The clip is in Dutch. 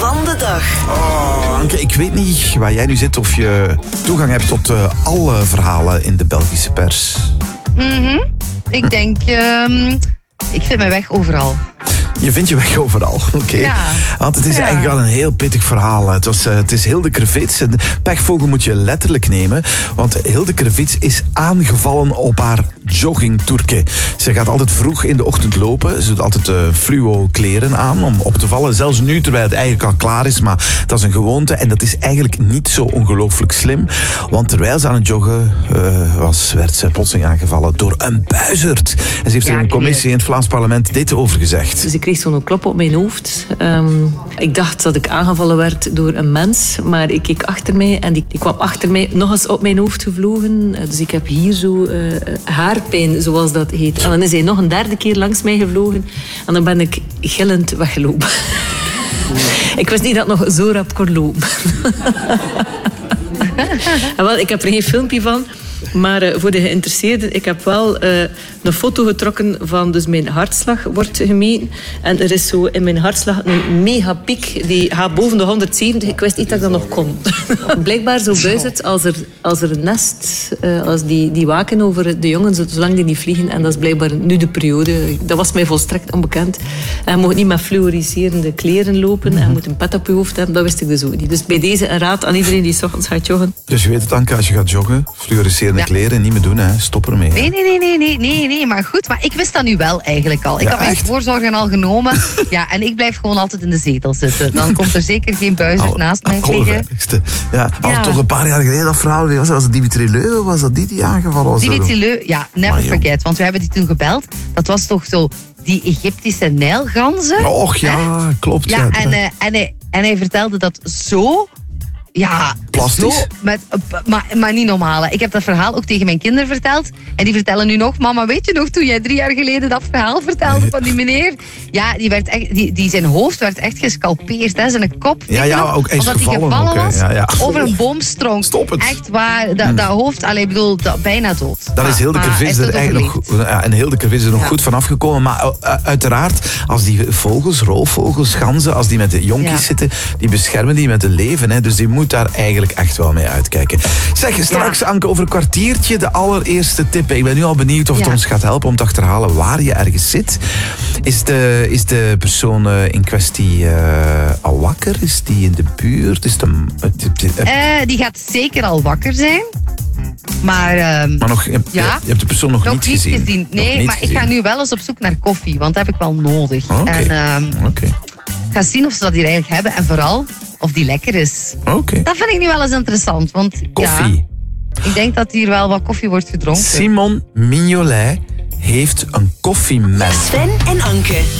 van de dag. Oh, Anke, ik weet niet waar jij nu zit of je toegang hebt tot alle verhalen in de Belgische pers. Ik denk, ik vind mijn weg overal. Je vindt je weg overal, oké. Ja. Want het is eigenlijk wel een heel pittig verhaal. Het is Hilde Krevits. En pechvogel moet je letterlijk nemen. Want Hilde Krevits is aangevallen op haar joggingtoerke. Ze gaat altijd vroeg in de ochtend lopen. Ze doet altijd fluo kleren aan om op te vallen. Zelfs nu, terwijl het eigenlijk al klaar is. Maar dat is een gewoonte. En dat is eigenlijk niet zo ongelooflijk slim. Want terwijl ze aan het joggen was, werd ze plotseling aangevallen door een buizerd. En ze heeft in een commissie in het Vlaams parlement dit over gezegd. Dus ik kreeg zo'n klop op mijn hoofd. Ik dacht dat ik aangevallen werd door een mens, maar ik keek achter mij en die kwam achter mij nog eens op mijn hoofd gevlogen. Dus ik heb hier zo haarpijn, zoals dat heet. En dan is hij nog een derde keer langs mij gevlogen en dan ben ik gillend weggelopen. Ik wist niet dat ik nog zo rap kon lopen. En wel, ik heb er geen filmpje van. Maar voor de geïnteresseerden, ik heb wel een foto getrokken van dus mijn hartslag wordt gemeten. En er is zo in mijn hartslag een megapiek, die gaat boven de 170. Ik wist niet dat ik dat nog kon. Blijkbaar zo buizerd als er een nest, als die waken over de jongen, zolang die niet vliegen. En dat is blijkbaar nu de periode. Dat was mij volstrekt onbekend. En je mag niet met fluoriserende kleren lopen en je moet een pet op je hoofd hebben. Dat wist ik dus ook niet. Dus bij deze een raad aan iedereen die 's ochtends gaat joggen. Dus je weet het, Anke, als je gaat joggen, fluoriserende kleren, niet meer doen, hè. Stop ermee. Nee, maar goed. Maar ik wist dat nu wel eigenlijk al. Ik had mijn voorzorgen al genomen. Ja, en ik blijf gewoon altijd in de zetel zitten. Dan komt er zeker geen buizerd naast mij liggen. Al toch een paar jaar geleden dat verhaal, was het Dimitri Leuven? Was dat die aangevallen was? Dimitri Leuven, ja, never forget. Want we hebben die toen gebeld. Dat was toch zo die Egyptische nijlganzen. Och ja, klopt. Ja, en hij vertelde dat zo... Ja, plastisch. Zo, maar niet normaal. Hè. Ik heb dat verhaal ook tegen mijn kinderen verteld. En die vertellen nu nog, mama, weet je nog toen jij 3 jaar geleden dat verhaal vertelde van die meneer? Ja, die zijn hoofd werd echt gescalpeerd, hè, zijn kop. Ook eens omdat hij gevallen was ja. over een boomstronk. Stop het. Echt waar, dat hoofd, bijna dood. Daar is Hilde Krevits er eigenlijk nog, en Hilde Krevits er nog goed van afgekomen. Maar uiteraard, als die vogels, roofvogels, ganzen, als die met de jonkies zitten, die beschermen die met hun leven. Hè. Dus die moet daar eigenlijk echt wel mee uitkijken. Zeg, straks, Anke, over een kwartiertje de allereerste tip. Ik ben nu al benieuwd of het ons gaat helpen om te achterhalen waar je ergens zit. Is de persoon in kwestie al wakker? Is die in de buurt? Die gaat zeker al wakker zijn. Maar nog, je hebt de persoon nog niet gezien. Nee, maar ik ga nu wel eens op zoek naar koffie, want dat heb ik wel nodig. Ik ga zien of ze dat hier eigenlijk hebben en vooral of die lekker is. Dat vind ik nu wel eens interessant. Want koffie. Ik denk dat hier wel wat koffie wordt gedronken. Simon Mignolet heeft een koffiemerk. Sven en Anke.